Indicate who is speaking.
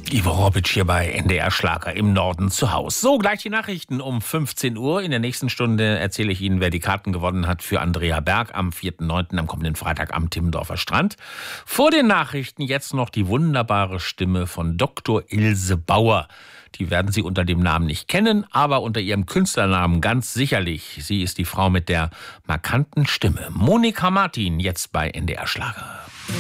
Speaker 1: Ivo Robic hier bei NDR Schlager im Norden zu Hause. So, gleich die Nachrichten um 15 Uhr. In der nächsten Stunde erzähle ich Ihnen, wer die Karten gewonnen hat für Andrea Berg am 4.9. am kommenden Freitag am Timmendorfer Strand. Vor den Nachrichten jetzt noch die wunderbare Stimme von Dr. Ilse Bauer. Die werden Sie unter dem Namen nicht kennen, aber unter ihrem Künstlernamen ganz sicherlich. Sie ist die Frau mit der markanten Stimme. Monika Martin, jetzt bei NDR Schlager.